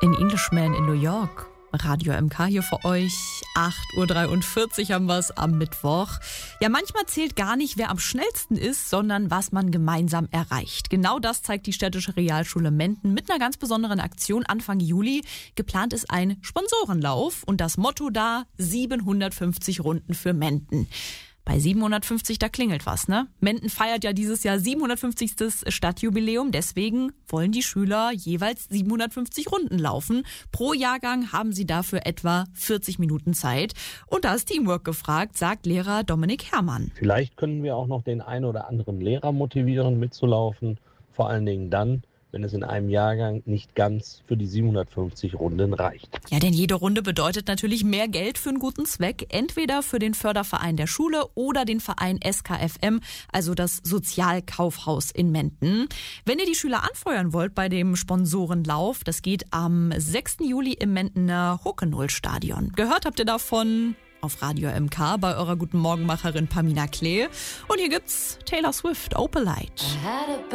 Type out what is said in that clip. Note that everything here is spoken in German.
In Englishman in New York. Radio MK hier für euch. 8.43 Uhr haben wir es am Mittwoch. Ja, manchmal zählt gar nicht, wer am schnellsten ist, sondern was man gemeinsam erreicht. Genau das zeigt die Städtische Realschule Menden mit einer ganz besonderen Aktion Anfang Juli. Geplant ist ein Sponsorenlauf und das Motto da: 750 Runden für Menden. Bei 750, da klingelt was, ne? Menden feiert ja dieses Jahr 750. Stadtjubiläum. Deswegen wollen die Schüler jeweils 750 Runden laufen. Pro Jahrgang haben sie dafür etwa 40 Minuten Zeit. Und da ist Teamwork gefragt, sagt Lehrer Dominik Herrmann. Vielleicht können wir auch noch den einen oder anderen Lehrer motivieren, mitzulaufen. Vor allen Dingen dann, wenn es in einem Jahrgang nicht ganz für die 750 Runden reicht. Ja, denn jede Runde bedeutet natürlich mehr Geld für einen guten Zweck. Entweder für den Förderverein der Schule oder den Verein SKFM, also das Sozialkaufhaus in Menden. Wenn ihr die Schüler anfeuern wollt bei dem Sponsorenlauf, das geht am 6. Juli im Mendener Huckenhull-Stadion. Gehört habt ihr davon auf Radio MK bei eurer Guten Morgenmacherin Pamina Klee. Und hier gibt's Taylor Swift, Opalite.